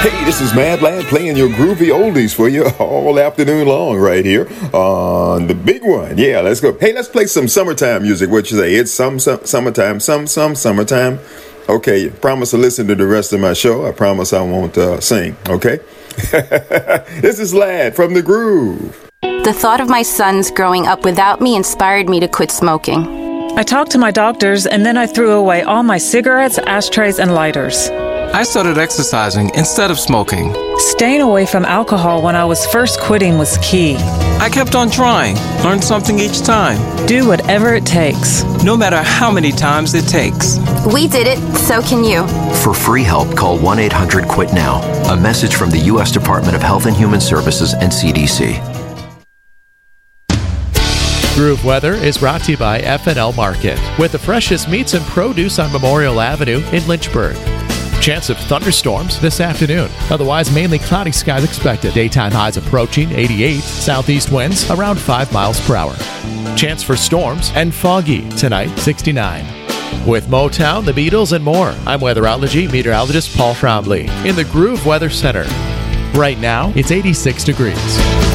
Hey, this is Mad Lad playing your groovy oldies for you all afternoon long right here on the big one. Yeah, let's go. Hey, let's play some summertime music. What you say? It's summertime, summertime. Okay, promise to listen to the rest of my show. I promise I won't sing, okay? This is Lad from the Groove. The thought of my sons growing up without me inspired me to quit smoking. I talked to my doctors, and then I threw away all my cigarettes, ashtrays, and lighters. I started exercising instead of smoking. Staying away from alcohol when I was first quitting was key. I kept on trying, learned something each time. Do whatever it takes. No matter how many times it takes. We did it, so can you. For free help, call 1-800-QUIT-NOW. A message from the U.S. Department of Health and Human Services and CDC. Groove Weather is brought to you by F&L Market, with the freshest meats and produce on Memorial Avenue in Lynchburg. Chance of thunderstorms this afternoon. Otherwise, mainly cloudy skies expected. Daytime highs approaching 88. Southeast winds around 5 miles per hour. Chance for storms and foggy tonight, 69. With Motown, the Beatles, and more, I'm weatherology meteorologist Paul Trombley in the Groove Weather Center. Right now, it's 86 degrees.